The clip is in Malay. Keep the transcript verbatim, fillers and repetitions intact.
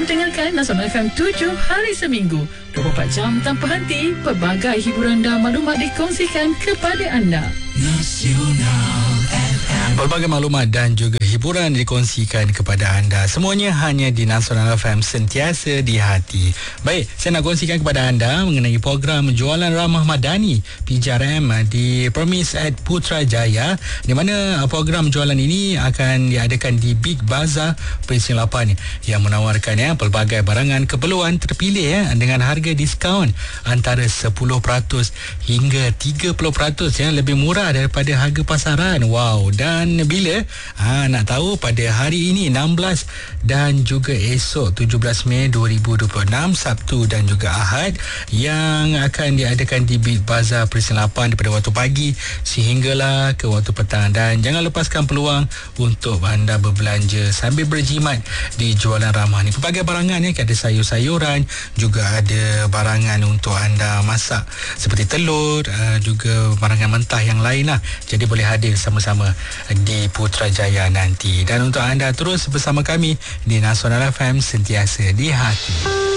dengarkan Nasional F M tujuh hari seminggu, dua puluh empat jam tanpa henti. Pelbagai hiburan dan maklumat dikongsikan kepada anda. Nasional F M. Pelbagai maklumat dan juga hiburan dikongsikan kepada anda. Semuanya hanya di Nasional F M, sentiasa di hati. Baik, saya nak kongsikan kepada anda mengenai program Jualan Ramah Madani P J R M di Permis at Putrajaya, di mana program jualan ini akan diadakan di Big Bazaar Precinct lapan yang menawarkan ya pelbagai barangan keperluan terpilih ya dengan harga diskaun antara sepuluh peratus hingga tiga puluh peratus ya, lebih murah daripada harga pasaran. Wow. Dan bila ha, nak tahu pada hari ini enam belas dan juga esok tujuh belas Mei dua ribu dua puluh enam, Sabtu dan juga Ahad, yang akan diadakan di Big Bazaar Precinct lapan daripada waktu pagi sehinggalah ke waktu petang. Dan jangan lepaskan peluang untuk anda berbelanja sambil berjimat di jualan ramah ni. Pelbagai barangan ya, ada sayur-sayuran, juga ada barangan untuk anda masak seperti telur, juga barangan mentah yang lain lah. Jadi boleh hadir sama-sama di Putrajaya nanti. Dan untuk anda terus bersama kami di Nasional F M, sentiasa di hati.